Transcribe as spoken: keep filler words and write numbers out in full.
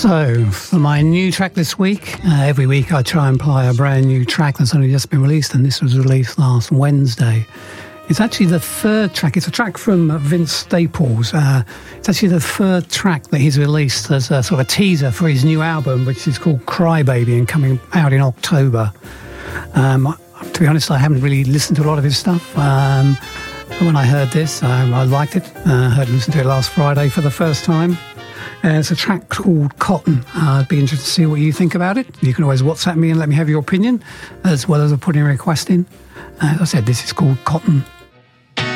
So, for my new track this week, uh, every week I try and play a brand new track that's only just been released, and this was released last Wednesday. It's actually the third track. It's a track from Vince Staples. Uh, it's actually the third track that he's released as a sort of a teaser for his new album, which is called Crybaby and coming out in October. Um, to be honest, I haven't really listened to a lot of his stuff. Um, when I heard this, um, I liked it. I uh, heard listened to it last Friday for the first time. Uh, it's a track called Cotton. Uh, I'd be interested to see what you think about it. You can always WhatsApp me and let me have your opinion, as well as putting a request in. Uh, as I said, this is called Cotton.